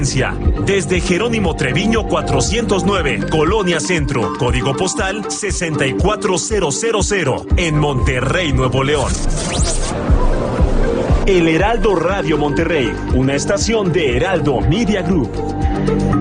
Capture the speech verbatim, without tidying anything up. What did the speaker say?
Desde Jerónimo Treviño cuatrocientos nueve, Colonia Centro, código postal sesenta y cuatro mil, en Monterrey, Nuevo León. El Heraldo Radio Monterrey, una estación de Heraldo Media Group.